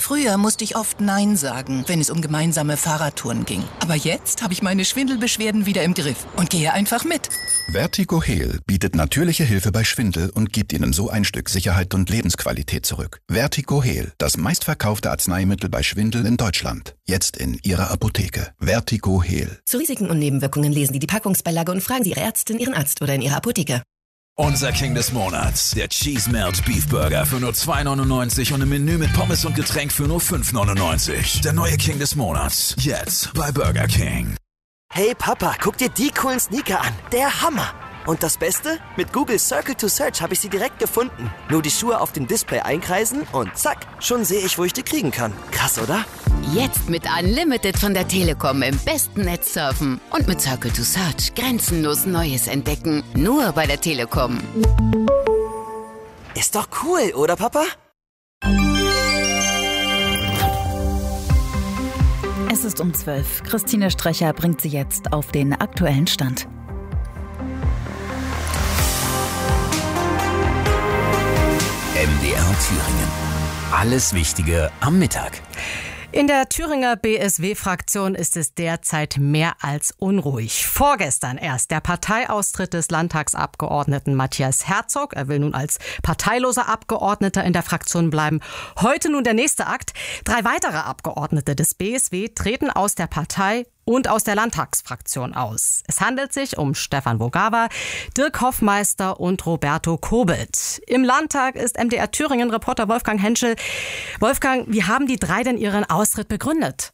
Früher musste ich oft Nein sagen, wenn es um gemeinsame Fahrradtouren ging. Aber jetzt habe ich meine Schwindelbeschwerden wieder im Griff und gehe einfach mit. Vertigo Heal bietet natürliche Hilfe bei Schwindel und gibt Ihnen so ein Stück Sicherheit und Lebensqualität zurück. Vertigo Heal, das meistverkaufte Arzneimittel bei Schwindel in Deutschland. Jetzt in Ihrer Apotheke. Vertigo Heal. Zu Risiken und Nebenwirkungen lesen Sie die Packungsbeilage und fragen Sie Ihre Ärztin, Ihren Arzt oder in Ihrer Apotheke. Unser King des Monats, der Cheese Melt Beef Burger für nur 2,99 und ein Menü mit Pommes und Getränk für nur 5,99. Der neue King des Monats, jetzt bei Burger King. Hey Papa, guck dir die coolen Sneaker an. Der Hammer. Und das Beste? Mit Google Circle to Search habe ich sie direkt gefunden. Nur die Schuhe auf dem Display einkreisen und zack, schon sehe ich, wo ich die kriegen kann. Krass, oder? Jetzt mit Unlimited von der Telekom im besten Netz surfen. Und mit Circle to Search grenzenlos Neues entdecken. Nur bei der Telekom. Ist doch cool, oder Papa? Es ist um 12. Christine Strecher bringt Sie jetzt auf den aktuellen Stand. MDR Thüringen. Alles Wichtige am Mittag. In der Thüringer BSW-Fraktion ist es derzeit mehr als unruhig. Vorgestern erst der Parteiaustritt des Landtagsabgeordneten Matthias Herzog. Er will nun als parteiloser Abgeordneter in der Fraktion bleiben. Heute nun der nächste Akt. 3 weitere Abgeordnete des BSW treten aus der Partei und aus der Landtagsfraktion aus. Es handelt sich um Stefan Vogava, Dirk Hoffmeister und Roberto Kobelt. Im Landtag ist MDR Thüringen-Reporter Wolfgang Henschel. Wolfgang, wie haben die 3 denn ihren Austritt begründet?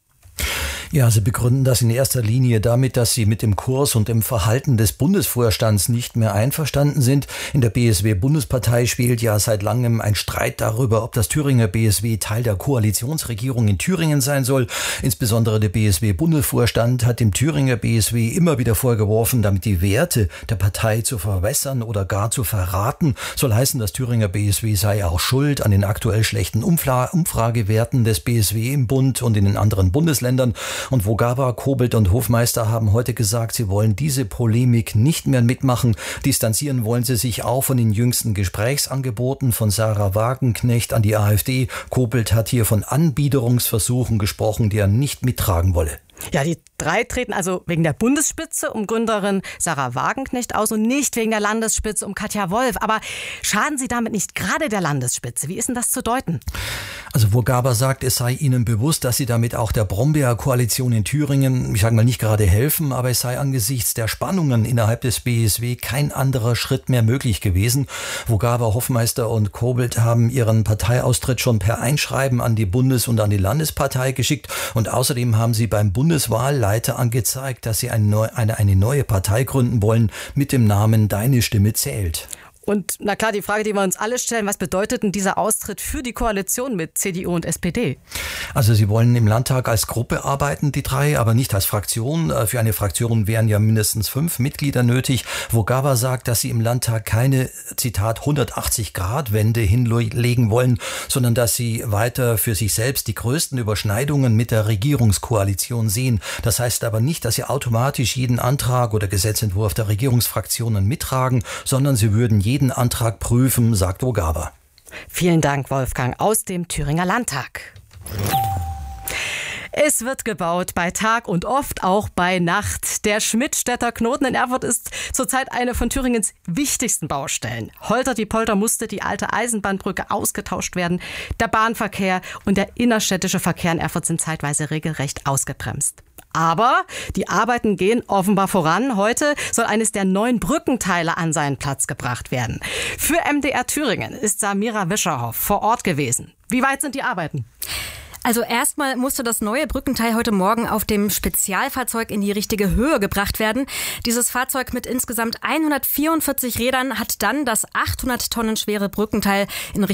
Ja, sie begründen das in erster Linie damit, dass sie mit dem Kurs und dem Verhalten des Bundesvorstands nicht mehr einverstanden sind. In der BSW-Bundespartei spielt ja seit langem ein Streit darüber, ob das Thüringer BSW Teil der Koalitionsregierung in Thüringen sein soll. Insbesondere der BSW-Bundesvorstand hat dem Thüringer BSW immer wieder vorgeworfen, damit die Werte der Partei zu verwässern oder gar zu verraten. Soll heißen, das Thüringer BSW sei auch schuld an den aktuell schlechten Umfragewerten des BSW im Bund und in den anderen Bundesländern. Und Vogava, Kobelt und Hofmeister haben heute gesagt, sie wollen diese Polemik nicht mehr mitmachen. Distanzieren wollen sie sich auch von den jüngsten Gesprächsangeboten von Sarah Wagenknecht an die AfD. Kobelt hat hier von Anbiederungsversuchen gesprochen, die er nicht mittragen wolle. Ja, die 3 treten also wegen der Bundesspitze um Gründerin Sarah Wagenknecht aus und nicht wegen der Landesspitze um Katja Wolf. Aber schaden sie damit nicht gerade der Landesspitze? Wie ist denn das zu deuten? Also Vogava sagt, es sei ihnen bewusst, dass sie damit auch der Brombeer-Koalition in Thüringen, ich sage mal, nicht gerade helfen, aber es sei angesichts der Spannungen innerhalb des BSW kein anderer Schritt mehr möglich gewesen. Vogava, Hoffmeister und Kobelt haben ihren Parteiaustritt schon per Einschreiben an die Bundes- und an die Landespartei geschickt und außerdem haben sie beim Bundeswahlleiter angezeigt, dass sie eine neue Partei gründen wollen mit dem Namen Deine Stimme zählt. Und na klar, die Frage, die wir uns alle stellen, was bedeutet denn dieser Austritt für die Koalition mit CDU und SPD? Also sie wollen im Landtag als Gruppe arbeiten, die 3, aber nicht als Fraktion. Für eine Fraktion wären ja mindestens 5 Mitglieder nötig. Vogava sagt, dass sie im Landtag keine, Zitat, 180-Grad-Wende hinlegen wollen, sondern dass sie weiter für sich selbst die größten Überschneidungen mit der Regierungskoalition sehen. Das heißt aber nicht, dass sie automatisch jeden Antrag oder Gesetzentwurf der Regierungsfraktionen mittragen, sondern sie würden jeden Antrag prüfen, sagt Vogava. Vielen Dank, Wolfgang, aus dem Thüringer Landtag. Es wird gebaut bei Tag und oft auch bei Nacht. Der Schmidtstädter Knoten in Erfurt ist zurzeit eine von Thüringens wichtigsten Baustellen. Holter die Polter musste die alte Eisenbahnbrücke ausgetauscht werden. Der Bahnverkehr und der innerstädtische Verkehr in Erfurt sind zeitweise regelrecht ausgebremst. Aber die Arbeiten gehen offenbar voran. Heute soll eines der 9 Brückenteile an seinen Platz gebracht werden. Für MDR Thüringen ist Samira Wischerhoff vor Ort gewesen. Wie weit sind die Arbeiten? Also erstmal musste das neue Brückenteil heute Morgen auf dem Spezialfahrzeug in die richtige Höhe gebracht werden. Dieses Fahrzeug mit insgesamt 144 Rädern hat dann das 800 Tonnen schwere Brückenteil in